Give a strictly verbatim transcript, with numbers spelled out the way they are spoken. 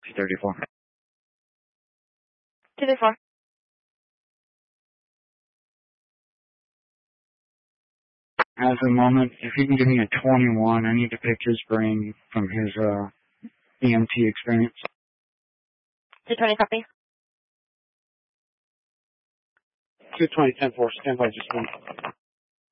two thirty-four. two thirty-four. At the moment, if you can give me a twenty-one, I need to pick his brain from his uh, E M T experience. two twenty, copy. two twenty, ten four, stand by just a minute.